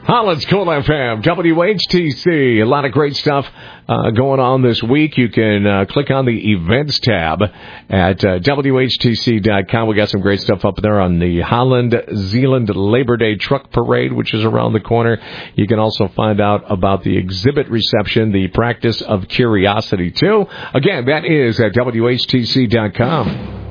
Holland's Cool FM, WHTC. A lot of great stuff going on this week. You can click on the events tab at WHTC.com. We got some great stuff up there on the Holland Zeeland Labor Day Truck Parade, which is around the corner. You can also find out about the exhibit reception, the Practice of Curiosity, too. Again, that is at WHTC.com.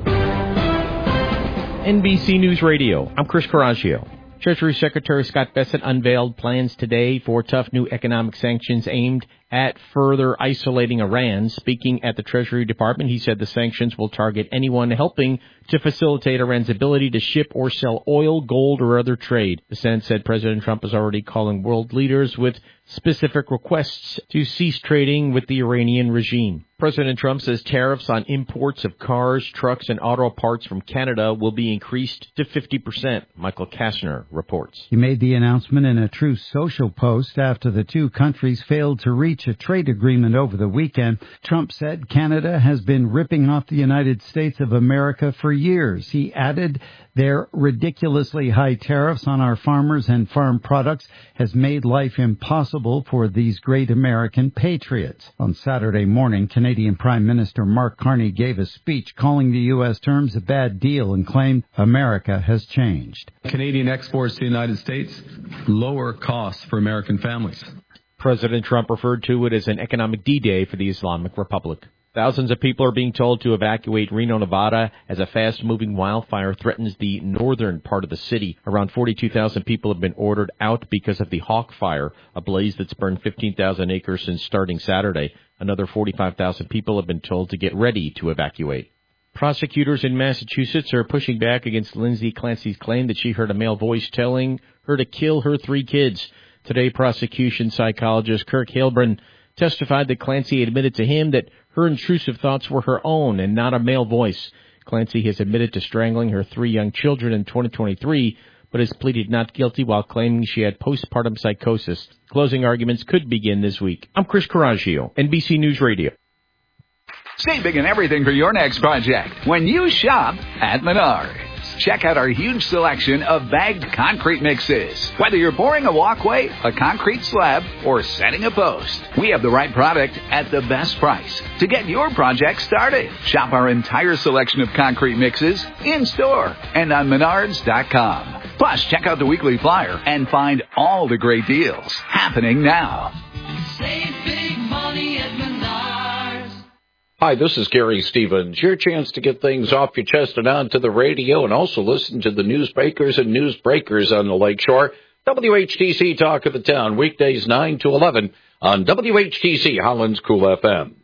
NBC News Radio. I'm Chris Coraggio. Treasury Secretary Scott Bessent unveiled plans today for tough new economic sanctions aimed at further isolating Iran. Speaking at the Treasury Department, he said the sanctions will target anyone helping to facilitate Iran's ability to ship or sell oil, gold, or other trade. Bessent said President Trump is already calling world leaders with specific requests to cease trading with the Iranian regime. President Trump says tariffs on imports of cars, trucks, and auto parts from Canada will be increased to 50%. Michael Kastner reports. He made the announcement in a Truth Social post after the two countries failed to reach a trade agreement over the weekend. Trump said Canada has been ripping off the United States of America for years. He added their ridiculously high tariffs on our farmers and farm products has made life impossible for these great American patriots. On Saturday morning, Canadian Prime Minister Mark Carney gave a speech calling the U.S. terms a bad deal and claimed America has changed. Canadian exports to the United States, lower costs for American families. President Trump referred to it as an economic D-Day for the Islamic Republic. Thousands of people are being told to evacuate Reno, Nevada, as a fast-moving wildfire threatens the northern part of the city. Around 42,000 people have been ordered out because of the Hawk Fire, a blaze that's burned 15,000 acres since starting Saturday. Another 45,000 people have been told to get ready to evacuate. Prosecutors in Massachusetts are pushing back against Lindsay Clancy's claim that she heard a male voice telling her to kill her 3 kids. Today, prosecution psychologist Kirk Hilbrun testified that Clancy admitted to him that her intrusive thoughts were her own and not a male voice. Clancy has admitted to strangling her 3 young children in 2023, but has pleaded not guilty while claiming she had postpartum psychosis. Closing arguments could begin this week. I'm Chris Coraggio, NBC News Radio. Saving and everything for your next project when you shop at Menards. Check out our huge selection of bagged concrete mixes. Whether you're pouring a walkway, a concrete slab, or setting a post, we have the right product at the best price to get your project started. Shop our entire selection of concrete mixes in-store and on Menards.com. Plus, check out the weekly flyer and find all the great deals happening now. Save big money at Menards. Hi, this is Gary Stevens. Your chance to get things off your chest and onto the radio and also listen to the newsmakers and newsbreakers on the Lakeshore. WHTC Talk of the Town, weekdays 9 to 11 on WHTC Holland's Cool FM.